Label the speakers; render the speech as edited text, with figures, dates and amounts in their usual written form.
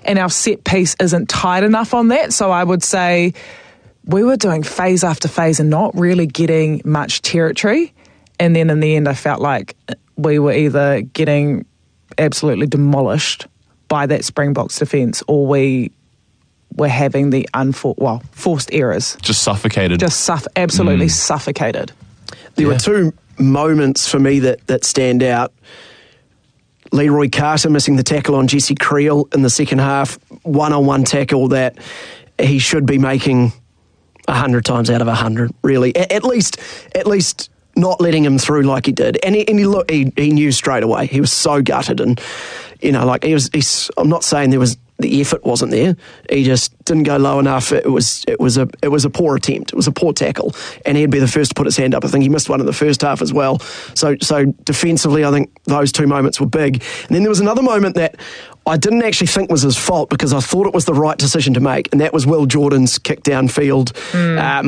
Speaker 1: and our set piece isn't tight enough on that. So I would say we were doing phase after phase and not really getting much territory. And then in the end, I felt like we were either getting absolutely demolished by that Springboks defence, or we were having the forced errors.
Speaker 2: Just suffocated.
Speaker 1: Absolutely suffocated.
Speaker 3: There were two moments for me that stand out. Leroy Carter missing the tackle on Jesse Creel in the second half, one-on-one tackle that he should be making 100 times out of 100, really. At least not letting him through like he did. And he knew straight away. He was so gutted, and I'm not saying the effort wasn't there. He just didn't go low enough. It was a poor attempt. It was a poor tackle, and he'd be the first to put his hand up. I think he missed one in the first half as well. So defensively, I think those two moments were big. And then there was another moment that I didn't actually think was his fault, because I thought it was the right decision to make, and that was Will Jordan's kick downfield.